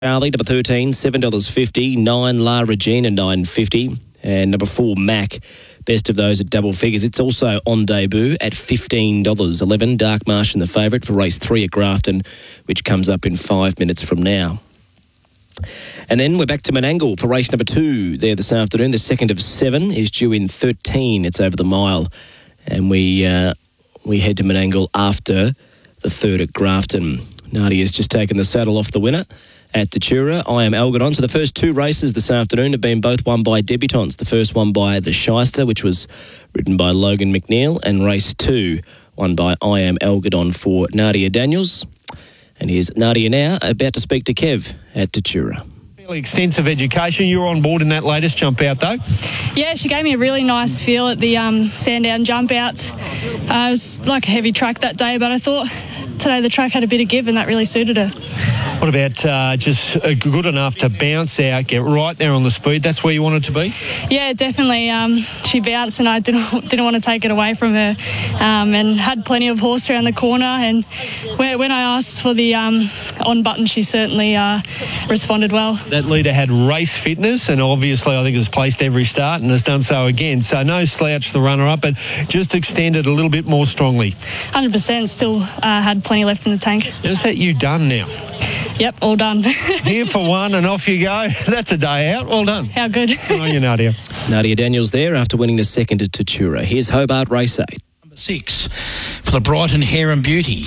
Charlie, number 13, $7.50. 9, La Regina, $9.50. And number 4, Mac, best of those at double figures. It's also on debut at $15. 11, Dark Martian, the favourite for race 3 at Grafton, which comes up in 5 minutes from now. And then we're back to Menangle for race number 2 there this afternoon. The second of 7 is due in 13. It's over the mile. And we head to Menangle after the third at Grafton. Nadia's just taken the saddle off the winner at Tatura. I Am Algodon. So the first 2 races this afternoon have been both won by debutants. The first one by the Shyster, which was ridden by Logan McNeil, and race 2 won by I Am Algodon for Nadia Daniels. And here's Nadia now, about to speak to Kev at Tatura. Fairly extensive education. You were on board in that latest jump out, though. Yeah, she gave me a really nice feel at the Sandown jump outs. It was like a heavy track that day, but I thought today the track had a bit of give and that really suited her. What about just good enough to bounce out, get right there on the speed? That's where you wanted to be? Yeah, definitely. She bounced and I didn't want to take it away from her, and had plenty of horse around the corner. And when I asked for the on button, she certainly responded well. That leader had race fitness, and obviously I think has placed every start and has done so again. So no slouch, the runner-up, but just extended a little bit more strongly. 100%. Still had plenty left in the tank. Is that you done now? Yep, all done. Here for one and off you go. That's a day out. Well done. How good. Good on you, Nadia. Nadia Daniels there after winning the second at Tatura. Here's Hobart Race 8. Number 6 for the Brighton Heron Beauty.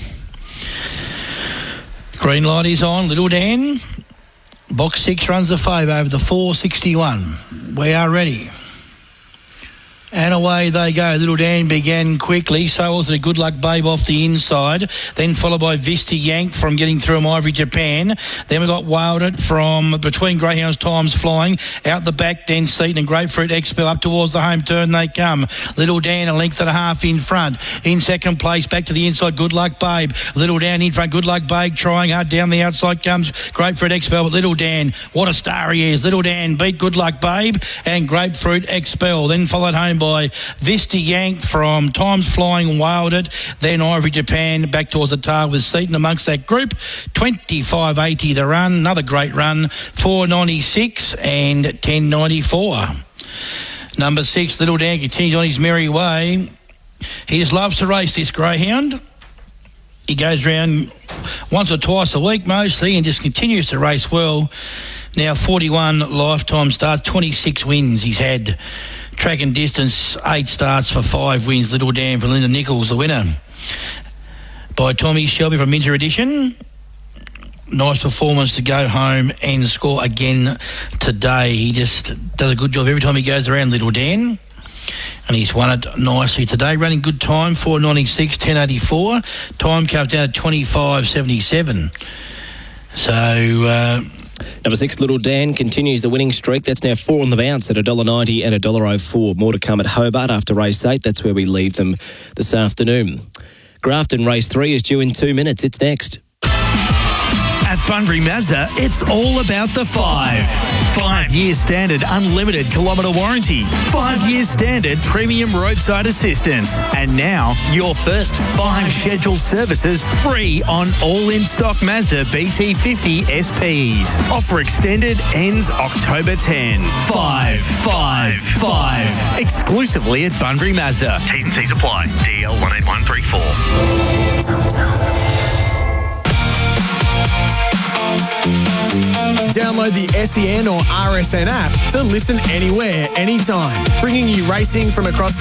Green light is on. Little Dan. Box 6 runs the fave over the 461. We are ready. And away they go. Little Dan began quickly. So was it a Good Luck Babe off the inside. Then followed by Vista Yank from getting through him, Ivory Japan. Then we got Wild It from between Greyhounds Times Flying. Out the back, then Seaton and Grapefruit Expel up towards the home turn they come. Little Dan a length and a half in front. In second place, back to the inside, Good Luck Babe. Little Dan in front, Good Luck Babe trying hard. Down the outside comes Grapefruit Expel. But Little Dan, what a star he is. Little Dan beat Good Luck Babe and Grapefruit Expel. Then followed home by Vista Yank from Times Flying, Wild It, then Ivory Japan back towards the tail with Seaton amongst that group. 25.80 the run, another great run, 4.96 and 10.94. Number 6, Little Dan continues on his merry way. He just loves to race, this greyhound. He goes around once or twice a week mostly and just continues to race well. Now 41 lifetime starts, 26 wins he's had. Track and distance, 8 starts for 5 wins. Little Dan for Linda Nichols, the winner. By Tommy Shelby from Minter Edition. Nice performance to go home and score again today. He just does a good job every time he goes around, Little Dan. And he's won it nicely today. Running good time, 4.96, 10.84. Time comes down to 25.77. So... Number 6, Little Dan, continues the winning streak. That's now 4 on the bounce at $1.90 and $1.04. More to come at Hobart after race 8. That's where we leave them this afternoon. Grafton race 3 is due in 2 minutes. It's next. At Bunbury Mazda, it's all about the 5. 5-year standard unlimited kilometre warranty. 5 years standard premium roadside assistance. And now, your first 5 scheduled services free on all in-stock Mazda BT50 SPs. Offer extended, ends October 10. 5. Exclusively at Bunbury Mazda. T's and C's apply. DL 18134. Download the SEN or RSN app to listen anywhere, anytime, bringing you racing from across the